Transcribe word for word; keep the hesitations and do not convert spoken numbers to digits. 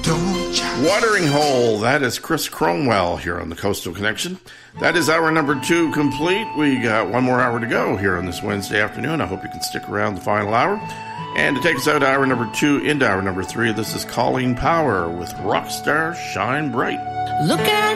Watering Hole, that is Chris Cromwell here on the Coastal Connection. That is hour number two complete. We got one more hour to go here on this Wednesday afternoon. I hope you can stick around the final hour. And to take us out hour number two into hour number three, this is Colleen Power with Rockstar Shine Bright. Look at